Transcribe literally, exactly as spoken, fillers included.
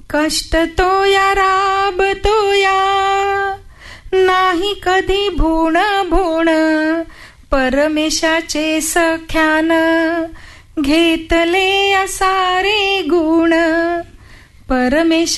कष्ट तो या राब तो या नाही कधी भूण भूण परमेशाचे सख्यान घेतले असारे गुण परमेश